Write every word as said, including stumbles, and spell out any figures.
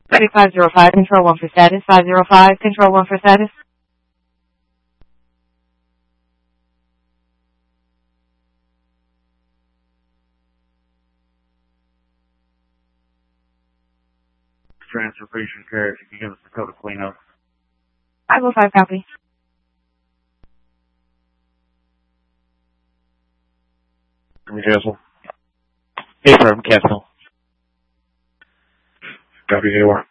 five zero five, control one for status. five zero five, control one for status. Transfer patient care, if you can give us the code of cleanup. five oh five, copy. Cancel. Affirm, cancel. Copy, A O R.